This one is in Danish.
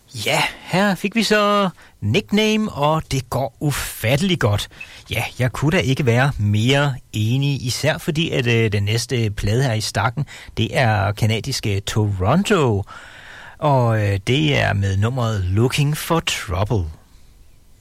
Ja, her fik vi så Nickname, og det går ufatteligt godt. Ja, jeg kunne da ikke være mere enig, især fordi at den næste plade her i stakken, det er kanadiske Toronto, og det er med nummeret Looking for Trouble.